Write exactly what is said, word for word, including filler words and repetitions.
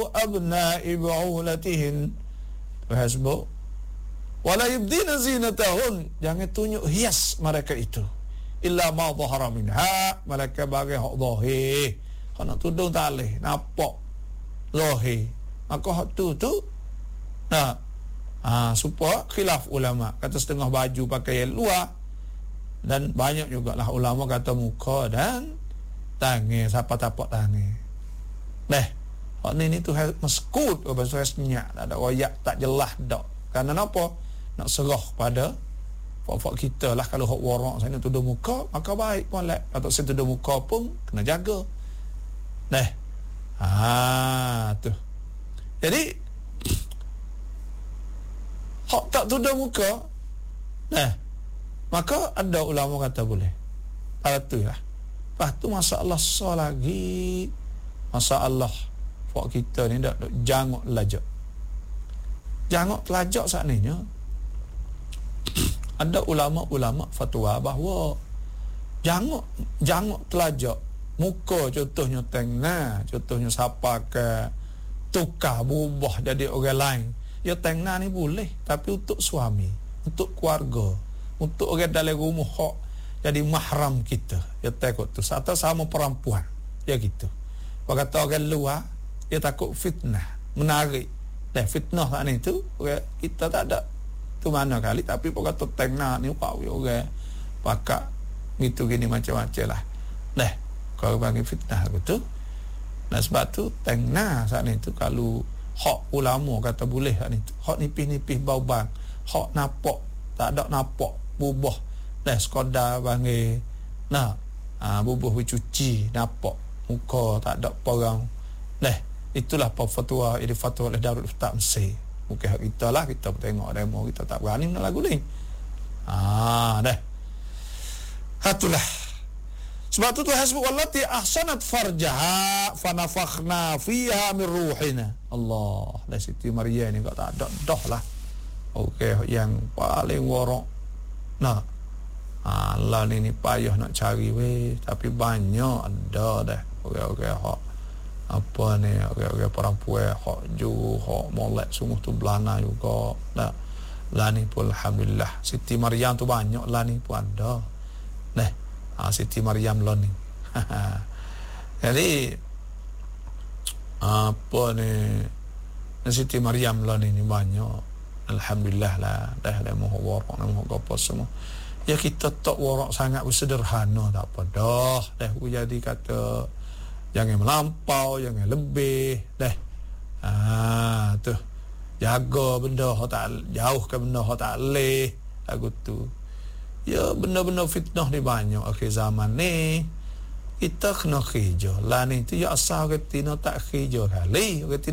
abna'i bu'ulatihin. Hasbu. Wala yubdina zinatahun, jangan tunjuk hias mereka itu. Illa ma dhahara minha, mereka bagi hak zahir. Kalau nak tudung tak boleh, nampak zahir. Maka hak tu tu nah, ha, supaya khilaf ulama. Kata setengah baju pakai yang luar, dan banyak jugalah ulama kata muka dan tangan, siapa tapak tangan. Deh, hak ni ni tu meskut, bahasa senyap, tak ada royak, tak jelas dak. Kerana apa? Nak serah pada fak-fak kita lah. Kalau hak warak saya nak tudung muka, maka baik pun lah. Atau saya tudung muka pun kena jaga. Nah, ha tu. Jadi hak tak tudung muka, nah, maka ada ulama kata boleh. Pada tu lah. Lepas tu masalah so lagi, masalah fak kita ni dak jangok lajak. Jangok telajak saat ni nya. Ada ulama-ulama fatwa bahawa jangok jangok telajak muka, contohnya tengna, contohnya siapa ke tukar berubah jadi orang lain, ya tengna ni boleh, tapi untuk suami, untuk keluarga, untuk orang dalam rumah hak jadi mahram kita, ya takut tu atau sama perempuan, ya gitu. Kalau kata orang luar, dia takut fitnah, menarik. Dan fitnah tak ni tu, orang kita tak ada tu mana kali, tapi pun kata tengna ni wow, orang pakak gitu gini macam-macam lah. Dah, kalau bagi fitnah betul. Dan sebab tu tengna saat ni tu, kalau hak ulama kata boleh saat ni tu, hak nipis-nipis bau bang, hak nampak tak ada nampak bubah, dah sekadar bagi nah, ha, bubuh bercuci nampak muka tak ada perang. Dah, itulah fatwa ini, fatwa oleh Darul Ifta Mesir. Mungkin hak kita lah, kita tengok demo, kita tak berani nak lagu ni. Ah, dah. Itulah. Sebab tu Tuhan sebut wallati ahsanat farjaha fanafakhna fiha min ruhina. Allah, dah Siti Maryam ni kau tak ada dah lah. Okey, yang paling warak. Nah. Ah, Allah ni, ni payah nak cari weh, tapi banyak ada dah. Okey-okey hak apa ni, orang-orang perempuan hak ju hak molek sungguh tu belana juga. Nah, lah ni pun alhamdulillah Siti Maryam tu banyak, lah ni pun ada. Nah, ha, Siti Maryam lah ni. Jadi apa ni, Siti Maryam lah ni, ni banyak alhamdulillah lah. Dah dah moh warak, moh apa semua. Ya kita tak warak sangat sederhana, tak apa dah. Dah jadi kata jangan melampau, jangan lebih. Dah. Ah, tu. Jaga benda hak tak, jauhkan benda hak tak leh. Lagu tu. Ya benda-benda fitnah ni banyak akhir zaman ni. Kita kena kerja. Lah ni tu ya asal kita tak kerja kali.